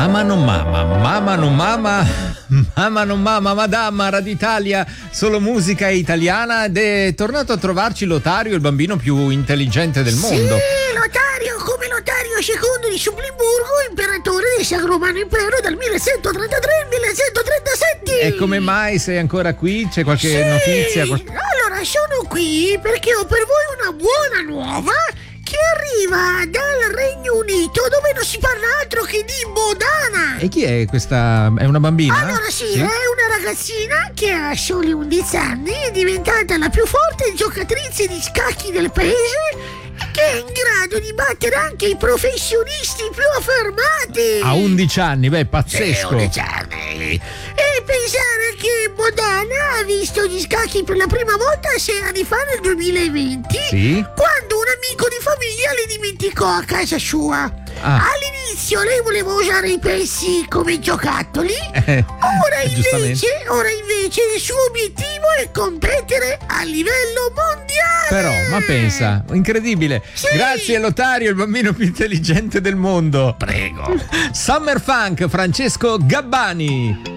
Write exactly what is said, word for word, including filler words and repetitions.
Mamma non mama, mamma non mama, mamma non mama, madama, Radio Italia, solo musica italiana, ed è tornato a trovarci Lotario, il bambino più intelligente del mondo. Sì, Lotario, come Lotario secondo di Sublimburgo, imperatore del Sacro Romano Impero dal millecentotrentatré al millecentotrentasette. E come mai sei ancora qui? C'è qualche sì, notizia? Allora, sono qui perché ho per voi una buona nuova che arriva dal Regno Unito, dove non si parla altro che di Modana. E chi è questa? È una bambina? Allora sì, sì, è una ragazzina che ha soli undici anni, è diventata la più forte giocatrice di scacchi del paese, che è in grado di battere anche i professionisti più affermati. A undici anni, beh, pazzesco. Sì, undici anni. E pensare che Modana ha visto gli scacchi per la prima volta sei anni fa, nel duemilaventi, sì, quando un amico di famiglia li dimenticò a casa sua. Ah. All'inizio lei voleva usare i pessi come giocattoli, eh, ora, invece, ora invece il suo obiettivo è competere a livello mondiale. Però, ma pensa, incredibile. Sì. Grazie Lotario, il bambino più intelligente del mondo. Prego. Summer Funk, Francesco Gabbani.